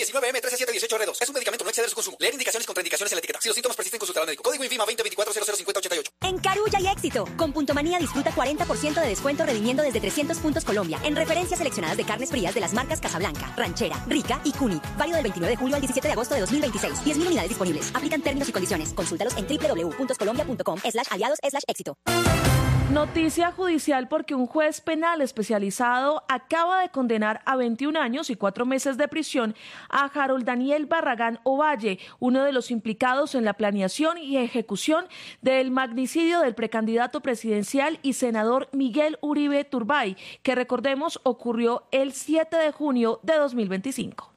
19M13718R2. Es un medicamento, no exceder su consumo. Leer indicaciones y contraindicaciones en la etiqueta. Si los síntomas persisten, consultar al médico. Código INVIMA 2024-005088. En Carulla hay éxito. Con Puntomanía disfruta 40% de descuento redimiendo desde 300 puntos Colombia en referencias seleccionadas de carnes frías de las marcas Casablanca, Ranchera, Rica y Cuni. Válido del 29 de julio al 17 de agosto de 2026. 10.000 unidades disponibles. Aplican términos y condiciones. Consúltalos en www.colombia.com/aliados/éxito. Noticia judicial porque un juez penal especializado acaba de condenar a 21 años y 4 meses de prisión a Harold Daniel Barragán Ovalle, uno de los implicados en la planeación y ejecución del magnicidio del precandidato presidencial y senador Miguel Uribe Turbay, que recordemos ocurrió el 7 de junio de 2025.